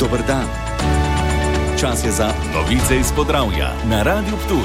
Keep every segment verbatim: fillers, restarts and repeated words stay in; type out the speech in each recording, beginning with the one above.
Dober dan. Čas je za novice iz Podravja na Radiu Ptuj.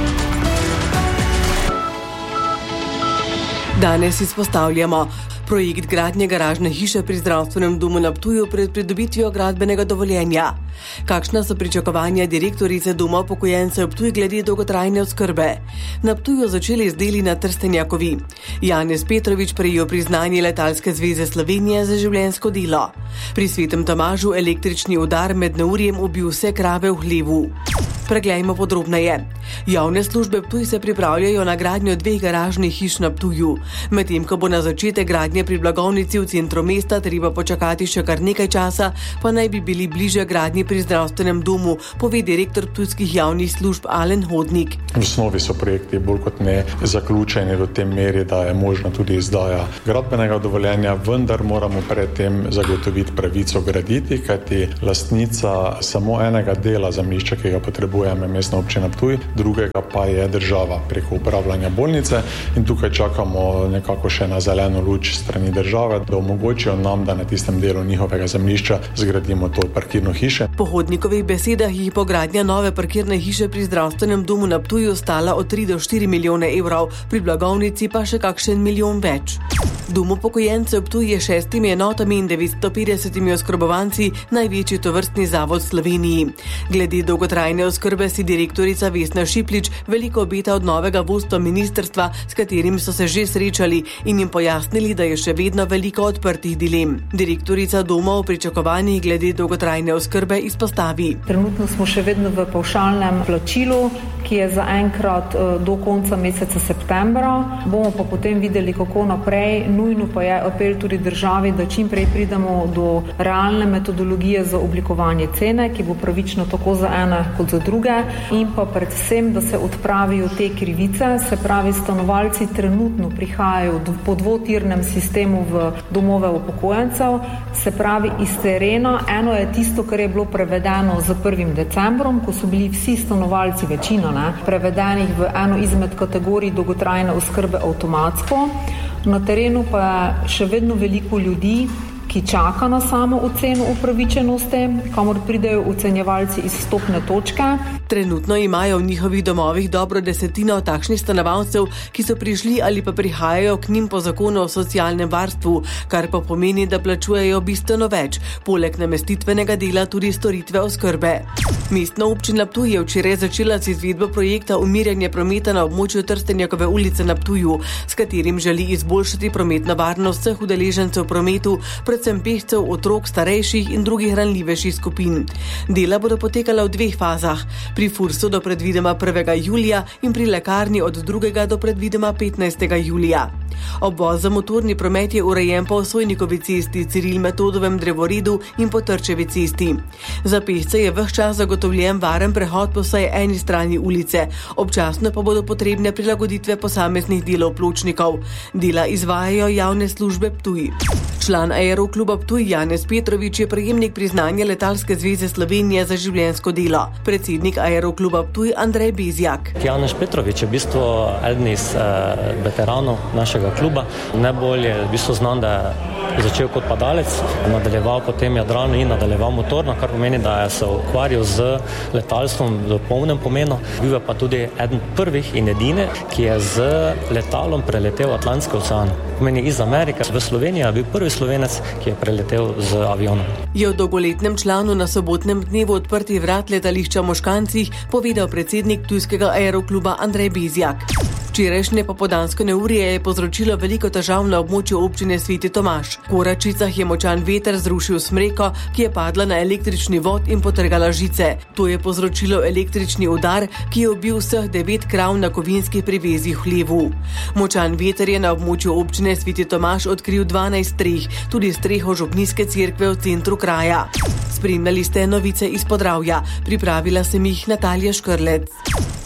Danes izpostavljamo projekt gradnje garažne hiše pri zdravstvenem domu na Ptuju pred pridobitvijo gradbenega dovoljenja. Kakšna so pričakovanja direktorice Doma upokojencev Ptuj glede dolgotrajne oskrbe? Na Ptuju začeli z deli na Trstenjakovi. Janez Petrovič prejel priznanje Letalske zveze Slovenije za življenjsko delo. Pri Svetem Tomažu električni udar med neurjem ubil vse krave v hlevu. Preglejmo podrobneje. Javne službe Ptuj se pripravljajo na gradnjo dveh garažnih hiš na Ptuju. Medtem ko bo na začetek gradnje pri Blagovnici v centru mesta treba počakati še kar nekaj časa, pa naj bi bili bliže gradnji pri zdravstvenem domu, pove direktor ptujskih javnih služb Alen Hodnik. V osnovi so projekti bolj kot ne zaključeni do te meri, da je možno tudi izdaja gradbenega dovoljenja, vendar moramo predtem zagotoviti pravico graditi, kajti lastnica samo enega dela zemljišča, ki ga potrebujeme, mestna občina Ptuj, drugega pa je država preko upravljanja bolnice in tukaj čakamo nekako še na zeleno luč strani države, da omogočijo nam, da na tistem delu njihovega zemljišča zgradimo to parkirno hiše. Po Hodnikovih besedah jih bo gradnja nove parkirne hiše pri zdravstvenem domu na Ptuju stala od tri do štiri milijone evrov, pri Blagovnici pa še kakšen milijon več. Dom upokojencev Ptuj je šestimi enotami in devetsto petdesetimi oskrbovanci največji tovrstni zavod v Sloveniji. Glede dolgotrajne oskrbe si direktorica Vesna Šiplič veliko obeta od novega vodstva ministrstva, s katerim so se že srečali in jim pojasnili, da je še vedno veliko odprtih dilem. Direktorica doma v pričakovanjih glede dolgotrajne oskrbe izpostavi. Trenutno smo še vedno v pavšalnem plačilu, ki je zaenkrat do konca meseca septembra. Bomo pa potem videli, kako naprej. Nujno pa je apel tudi državi, da čim prej pridemo do realne metodologije za oblikovanje cene, ki bo pravično tako za ene kot za druge, in pa predvsem, da se odpravijo te krivice, se pravi, stanovalci trenutno prihajajo po dvotirnem sistemu v domove upokojencev, se pravi iz terena. Eno je tisto, kar je bilo prevedeno z prvim decembrom, ko so bili vsi stanovalci, večina ne, prevedenih v eno izmed kategorij dolgotrajne oskrbe avtomatsko. Na terenu pa je še vedno veliko ljudi, ki čaka na samo oceno upravičenosti, kamor pridejo ocenjevalci iz vstopne točke. Trenutno imajo v njihovih domovih dobro desetino takšnih stanovalcev, ki so prišli ali pa prihajajo k njim po zakonu o socialnem varstvu, kar pa pomeni, da plačujejo bistveno več, poleg namestitvenega dela tudi storitve oskrbe. Mestna občina Ptuj je včeraj začela z izvedbo projekta umirjanje prometa na območju Trstenjakove ulice na Ptuju, s katerim želi izboljšati prometno varnost vseh udeležencev v prometu, predvsem pešcev, otrok, starejših in drugih ranljivejših skupin. Dela bodo potekala v dveh fazah, pri Fursu do predvidoma prvega julija in pri lekarni od drugega do predvidoma petnajstega julija. Obvoz za motorni promet je urejen po Osojnikovi cesti, Ciril Metodovem drevoredu in po Trčevi cesti. Za pešce je ves čas zagotovljen varen prehod po vsaj eni strani ulice, občasno pa bodo potrebne prilagoditve posameznih delov pločnikov. Dela izvajajo javne službe Ptuj. Član Aerokluba Ptuj Janez Petrovič je prejemnik priznanja Letalske zveze Slovenije za življenjsko delo. Predsednik Aerokluba Ptuj Andrej Bezjak. Janez Petrovič je v bistvu eden iz uh, veteranov našega kluba. Najbolj je v bistvu znan, da je začel kot padalec, nadaljeval potem jadralno in nadaljeval motorno, kar pomeni, da je se ukvarjal z letalstvom v polnem pomenu. Bil je pa tudi eden prvih in edine, ki je z letalom preletel Atlantski ocean. Pomeni iz Amerike v Slovenijo je bil prvi Slovenec, ki je preletel z avionom. Je v dolgoletnem članu na sobotnem dnevu odprtih vrat letališča Moškancih povedal predsednik ptujskega aerokluba Andrej Bezjak. Včerajšnje popoldansko neurje je povzročilo veliko težav na območju občine Sveti Tomaž. V Koračicah je močan veter zrušil smreko, ki je padla na električni vod in potrgala žice. To je povzročilo električni udar, ki je ubil vseh devet krav na kovinskih privezih v hlevu. Močan veter je na območju občine Sveti Tomaž odkril dvanajst streh, tudi streho župnijske cerkve v centru kraja. Spremljali ste novice iz Podravja. Pripravila sem jih Natalija Škrlec.